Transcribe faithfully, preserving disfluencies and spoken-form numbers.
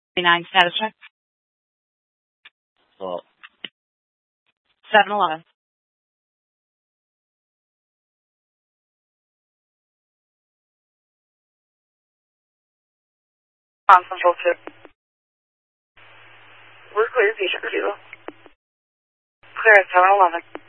nine status check. Well, seven eleven. On Central two. We're clear, patient zero. Clear at seven eleven.